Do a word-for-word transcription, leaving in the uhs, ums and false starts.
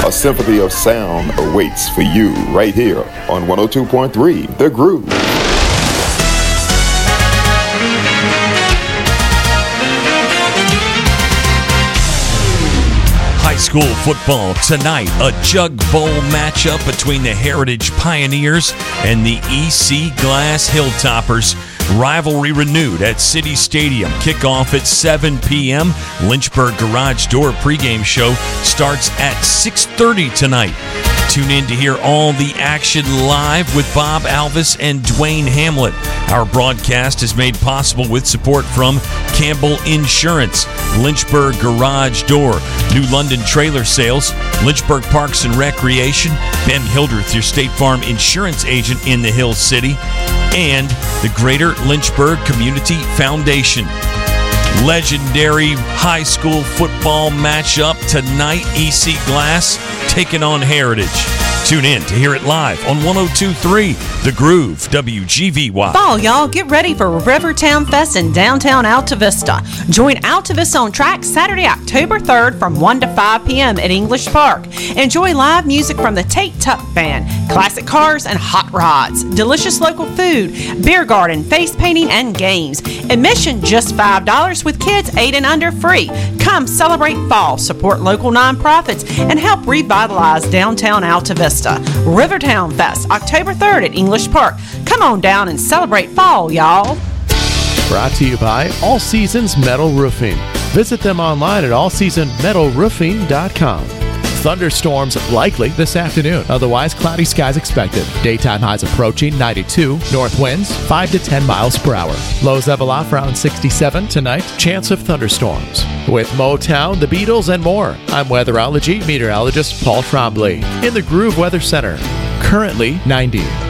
A symphony of sound awaits for you right here on one oh two point three The Groove. High school football tonight, a Jug Bowl matchup between the Heritage Pioneers and the E C Glass Hilltoppers. Rivalry renewed at City Stadium. Kickoff at seven p.m. Lynchburg Garage Door pregame show starts at six thirty tonight. Tune in to hear all the action live with Bob Alvis and Dwayne Hamlet. Our broadcast is made possible with support from Campbell Insurance, Lynchburg Garage Door, New London Trailer Sales, Lynchburg Parks and Recreation, Ben Hildreth, your State Farm insurance agent in the Hill City, and the Greater Lynchburg Community Foundation. Legendary high school football matchup tonight. E C Glass taking on Heritage. Tune in to hear it live on one oh two point three The Groove, W G V Y. Fall, y'all. Get ready for Rivertown Fest in downtown Alta Vista. Join Alta Vista on Track Saturday, October third from one to five p.m. at English Park. Enjoy live music from the Tate Tuck Band, classic cars and hot rods, delicious local food, beer garden, face painting, and games. Admission just five dollars with kids eight and under free. Come celebrate fall, support local nonprofits, and help revitalize downtown Alta Vista. Rivertown Fest, October third at English Park. Come on down and celebrate fall, y'all. Brought to you by All Seasons Metal Roofing. Visit them online at all season metal roofing dot com. Thunderstorms likely this afternoon. Otherwise, cloudy skies expected. Daytime highs approaching ninety-two. North winds five to ten miles per hour. Lows level off around sixty-seven tonight. Chance of thunderstorms. With Motown, the Beatles, and more, I'm weatherology meteorologist Paul Trombley in the Groove Weather Center. Currently ninety.